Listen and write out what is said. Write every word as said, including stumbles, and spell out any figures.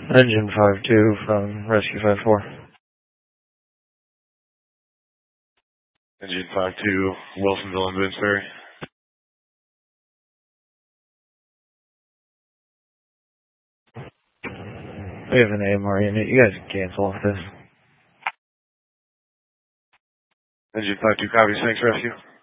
Engine five two from Rescue five four. Engine five two, Wilsonville and Boonesbury. We have an A M R unit. You guys can cancel off this. Engine five two, copy. Thanks, Rescue.